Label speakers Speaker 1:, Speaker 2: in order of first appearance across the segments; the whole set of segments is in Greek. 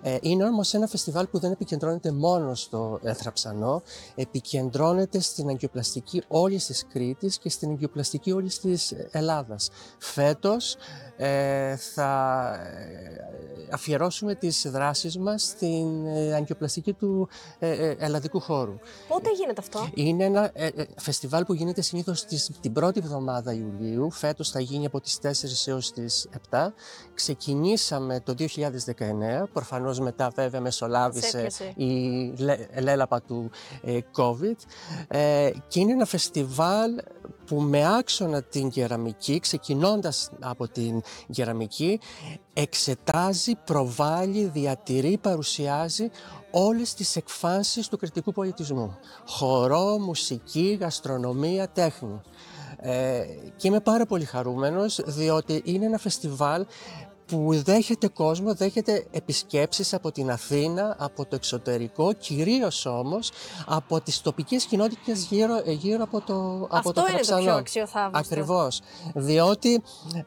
Speaker 1: Είναι όμως ένα φεστιβάλ που δεν επικεντρώνεται μόνο στο Θραψανό, επικεντρώνεται στην αγκιοπλαστική όλης της Κρήτης και στην αγκιοπλαστική όλης της Ελλάδας. Φέτος θα αφιερώσουμε τις δράσεις μας στην αγκιοπλαστική του ελλαδικού χώρου.
Speaker 2: Πότε γίνεται αυτό?
Speaker 1: Είναι ένα φεστιβάλ που γίνεται συνήθως την πρώτη εβδομάδα Ιουλίου. Φέτος θα γίνει από τις 4 έως τις 7. Ξεκινήσαμε το 2019, προφανώς μετά βέβαια μεσολάβησε η λέλαπα του COVID. Και είναι ένα φεστιβάλ που με άξονα την κεραμική, ξεκινώντας από την κεραμική, εξετάζει, προβάλλει, διατηρεί, παρουσιάζει όλες τις εκφάνσεις του κρητικού πολιτισμού. Χορό, μουσική, γαστρονομία, τέχνη. Και είμαι πάρα πολύ χαρούμενος, διότι είναι ένα φεστιβάλ που δέχεται κόσμο, δέχεται επισκέψεις από την Αθήνα, από το εξωτερικό, κυρίως όμως από τις τοπικές κοινότητες γύρω από το Θραψανό.
Speaker 2: Αυτό είναι το πιο αξιοθαύμαστο.
Speaker 1: Ακριβώς, διότι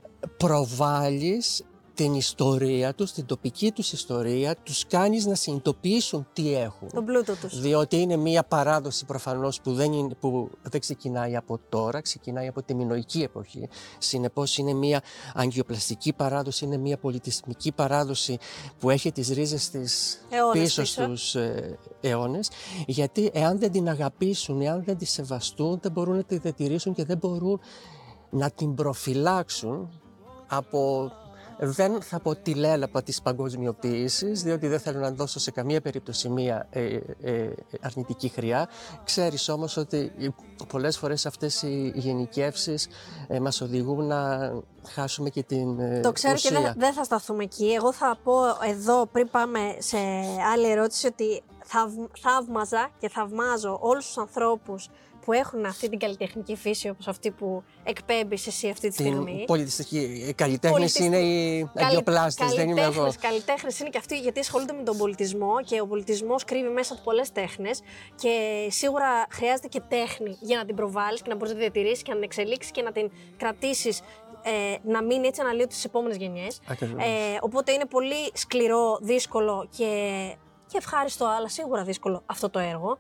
Speaker 1: προβάλλεις την ιστορία τους, την τοπική τους ιστορία, τους κάνεις να συνειδητοποιήσουν τι έχουν.
Speaker 2: Τον πλούτο τους.
Speaker 1: Διότι είναι μια παράδοση προφανώς που δεν ξεκινάει από τώρα, ξεκινάει από τη μινωική εποχή. Συνεπώς είναι μια αγκιοπλαστική παράδοση, είναι μια πολιτισμική παράδοση που έχει τις ρίζες της πίσω στους αιώνες. Γιατί εάν δεν την αγαπήσουν, εάν δεν τη σεβαστούν, δεν μπορούν να τη διατηρήσουν και δεν μπορούν να την προφυλάξουν από... Δεν θα πω τη λέλαπα της παγκοσμιοποίησης, διότι δεν θέλω να δώσω σε καμία περίπτωση μία αρνητική χρειά. Ξέρεις όμως ότι πολλές φορές αυτές οι γενικεύσεις μας οδηγούν να χάσουμε και την ουσία.
Speaker 2: Το ξέρω και δεν θα σταθούμε εκεί. Εγώ θα πω εδώ πριν πάμε σε άλλη ερώτηση ότι θαύμαζα και θαυμάζω όλους τους ανθρώπους που έχουν αυτή την καλλιτεχνική φύση όπως αυτή που εκπέμπεις εσύ αυτή τη στιγμή.
Speaker 1: Πολιτιστική. Καλλιτέχνες είναι οι αγκιοπλάστες, δεν είμαι εγώ.
Speaker 2: Καλλιτέχνες είναι και αυτοί γιατί ασχολούνται με τον πολιτισμό και ο πολιτισμός κρύβει μέσα του πολλές τέχνες και σίγουρα χρειάζεται και τέχνη για να την προβάλλεις και να μπορείς να τη διατηρήσεις και να την εξελίξεις και να την κρατήσεις να μείνει έτσι αναλύωτο στις επόμενες γενιές. Οπότε είναι πολύ σκληρό, δύσκολο και ευχάριστο, αλλά σίγουρα δύσκολο αυτό το έργο.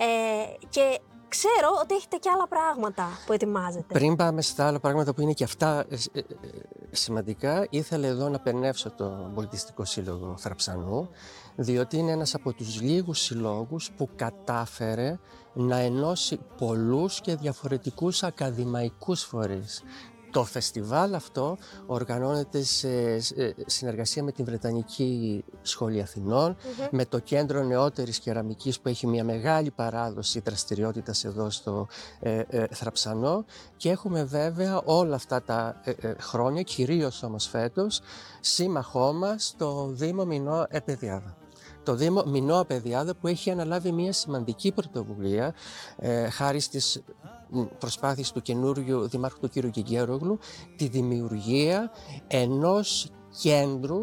Speaker 2: Και ξέρω ότι έχετε και άλλα πράγματα που ετοιμάζετε.
Speaker 1: Πριν πάμε στα άλλα πράγματα που είναι και αυτά σημαντικά, ήθελα εδώ να πενεύσω το Πολιτιστικό Σύλλογο Θραψανού, διότι είναι ένας από τους λίγους συλλόγους που κατάφερε να ενώσει πολλούς και διαφορετικούς ακαδημαϊκούς φορείς. Το φεστιβάλ αυτό οργανώνεται σε συνεργασία με την Βρετανική Σχολή Αθηνών, με το Κέντρο Νεότερης Κεραμικής που έχει μια μεγάλη παράδοση δραστηριότητας εδώ στο Θραψανό και έχουμε βέβαια όλα αυτά τα χρόνια, κυρίως όμως φέτος, σύμμαχό μας το Δήμο Μινώα Επαιδιάδα. Το Δήμο Μινώα Επαιδιάδα που έχει αναλάβει μια σημαντική πρωτοβουλία χάρη στις προσπάθειες του καινούριου Δημάρχου του κ. Γεγέρογλου, τη δημιουργία ενός κέντρου,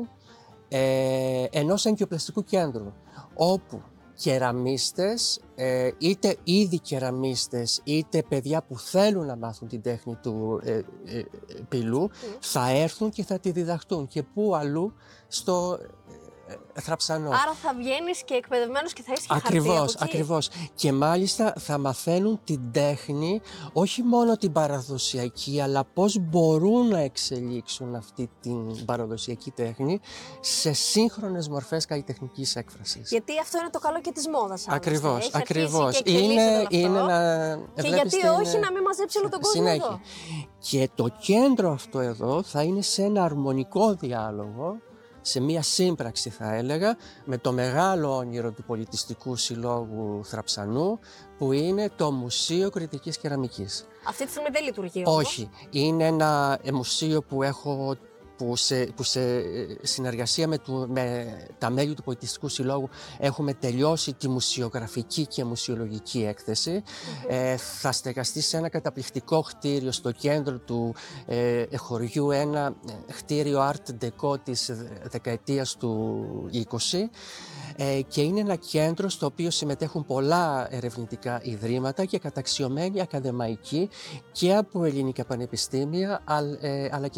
Speaker 1: ενός αγκιοπλαστικού κέντρου, όπου κεραμίστες, είτε ήδη κεραμίστες, είτε παιδιά που θέλουν να μάθουν την τέχνη του πυλού, θα έρθουν και θα τη διδαχτούν και πού αλλού στο Θραψανό.
Speaker 2: Άρα θα βγαίνεις και εκπαιδευμένος και θα έχεις και χαρτί από εκεί.
Speaker 1: Ακριβώς. Και μάλιστα θα μαθαίνουν την τέχνη, όχι μόνο την παραδοσιακή, αλλά πώς μπορούν να εξελίξουν αυτή την παραδοσιακή τέχνη σε σύγχρονες μορφές καλλιτεχνικής έκφρασης.
Speaker 2: Γιατί αυτό είναι το καλό και της μόδας.
Speaker 1: Ακριβώς. Είναι
Speaker 2: και γιατί όχι να μην μαζέψει όλο τον κόσμο εδώ.
Speaker 1: Και το κέντρο αυτό εδώ θα είναι σε ένα αρμονικό διάλογο, σε μία σύμπραξη θα έλεγα, με το μεγάλο όνειρο του Πολιτιστικού Συλλόγου Θραψανού, που είναι το Μουσείο Κρητικής Κεραμικής.
Speaker 2: Αυτή τη στιγμή δεν λειτουργεί
Speaker 1: όμως. Όχι. Είναι ένα μουσείο που σε συνεργασία με τα μέλη του Πολιτιστικού Συλλόγου έχουμε τελειώσει τη μουσιογραφική και μουσιολογική έκθεση. Θα στεγαστεί σε ένα καταπληκτικό κτίριο στο κέντρο του χωριού, ένα κτίριο Art Deco της δεκαετίας του 20 και είναι ένα κέντρο στο οποίο συμμετέχουν πολλά ερευνητικά ιδρύματα και καταξιωμένοι ακαδημαϊκοί και από ελληνικά πανεπιστήμια αλλά και